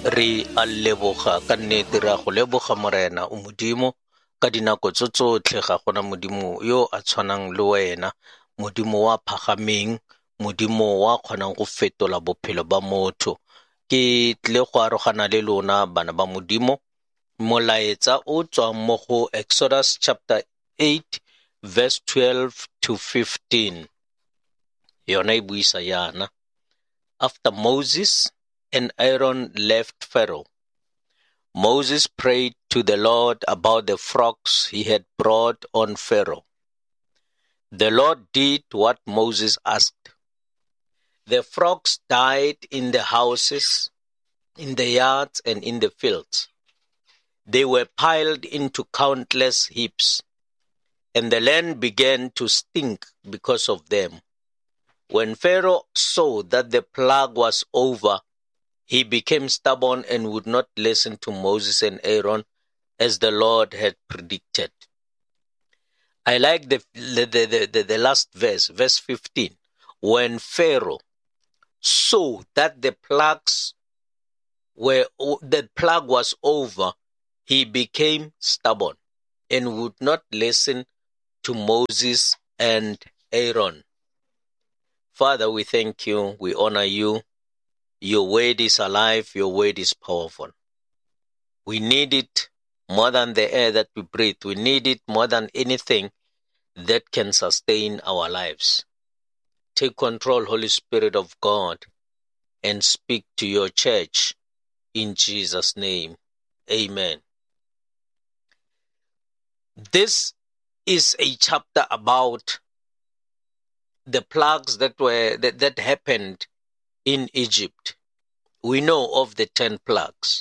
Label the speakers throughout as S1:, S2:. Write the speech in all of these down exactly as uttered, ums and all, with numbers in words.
S1: Re a leboga ka nnete re a go leboga morena o modimo ka dinako tso tsotlhe ga gona modimo yo a tshwanang le wena, modimo wa phagameng, modimo wa kgonang go fetola bophelo ba motho. Ke tle go arogana le lona bana ba modimo molaetsa o tswang mo go Exodus chapter eight verse twelve to fifteen. Yona e buisa yana. After Moses and Aaron left Pharaoh, Moses prayed to the Lord about the frogs he had brought on Pharaoh. The Lord did what Moses asked. The frogs died in the houses, in the yards, and in the fields. They were piled into countless heaps, and the land began to stink because of them. When Pharaoh saw that the plague was over, he became stubborn and would not listen to Moses and Aaron as the Lord had predicted. I like the, the, the, the, the last verse, verse fifteen. When Pharaoh saw that the plagues were, the plague was over, he became stubborn and would not listen to Moses and Aaron. Father, we thank you, we honor you. Your word is alive, your word is powerful. We need it more than the air that we breathe. We need it more than anything that can sustain our lives. Take control, Holy Spirit of God, and speak to your church in Jesus' name. Amen. This is a chapter about the plagues that were that, that happened in Egypt. We know of the ten plagues.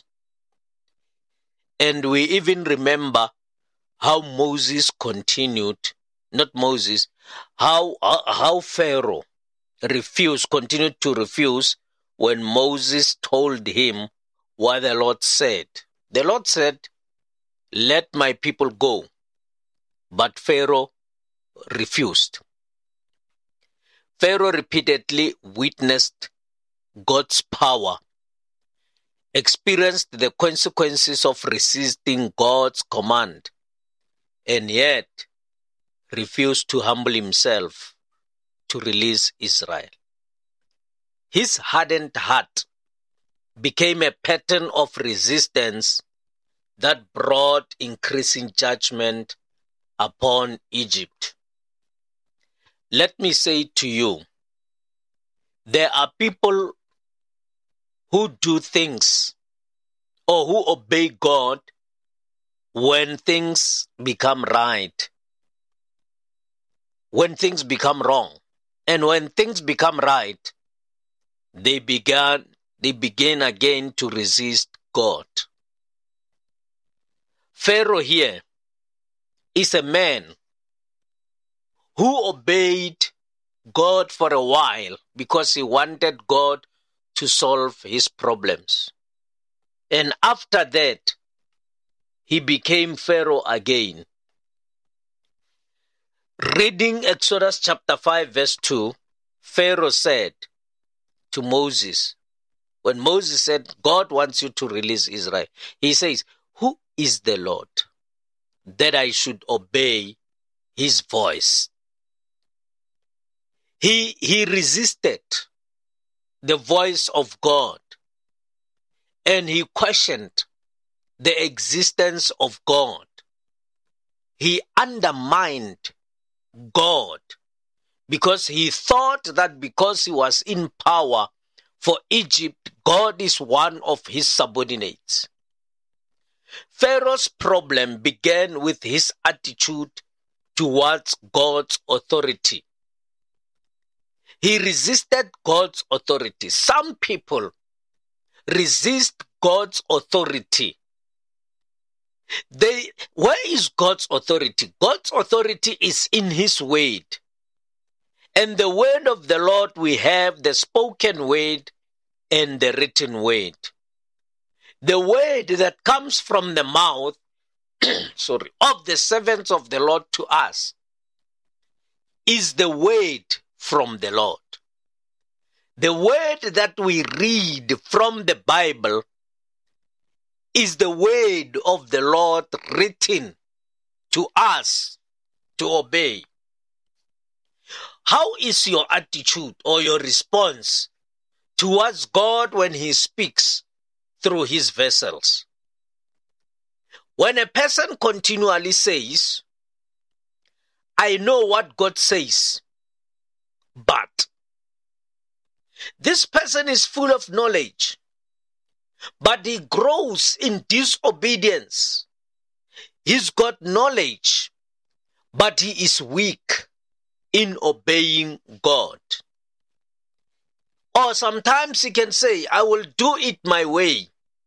S1: And we even remember how Moses continued, not Moses, how, how Pharaoh refused, continued to refuse when Moses told him what the Lord said. The Lord said, let my people go. But Pharaoh refused. Pharaoh repeatedly witnessed God's power, experienced the consequences of resisting God's command, and yet refused to humble himself to release Israel. His hardened heart became a pattern of resistance that brought increasing judgment upon Egypt. Let me say to you, there are people who do things or who obey God when things become right, when things become wrong, and when things become right, they began, they begin again to resist God. Pharaoh here is a man who obeyed God for a while because he wanted God to solve his problems. And after that, he became Pharaoh again. Reading Exodus chapter five verse two, Pharaoh said to Moses, when Moses said, God wants you to release Israel, he says, who is the Lord that I should obey his voice? He, he resisted the voice of God, and he questioned the existence of God. He undermined God because he thought that because he was in power for Egypt, God is one of his subordinates. Pharaoh's problem began with his attitude towards God's authority. He resisted God's authority. Some people resist God's authority. They, where is God's authority? God's authority is in his word. And the word of the Lord, we have the spoken word and the written word. The word that comes from the mouth sorry, of the servants of the Lord to us is the word from the Lord. The word that we read from the Bible is the word of the Lord written to us to obey. How is your attitude or your response towards God when He speaks through His vessels? When a person continually says, I know what God says, but this person is full of knowledge, but he grows in disobedience. He's got knowledge, but he is weak in obeying God. Or sometimes he can say, I will do it my way.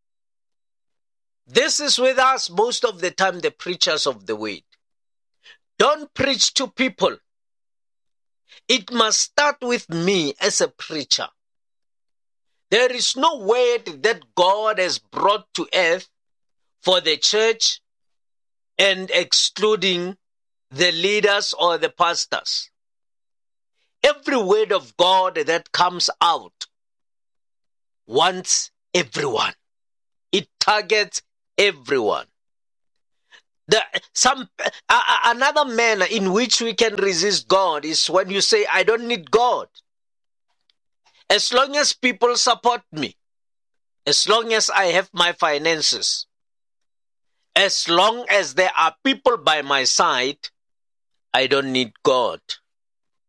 S1: This is with us most of the time, the preachers of the word. Don't preach to people. It must start with me as a preacher. There is no word that God has brought to earth for the church and excluding the leaders or the pastors. Every word of God that comes out wants everyone. It targets everyone. The, some uh, another manner in which we can resist God is when you say, I don't need God. As long as people support me, as long as I have my finances, as long as there are people by my side, I don't need God.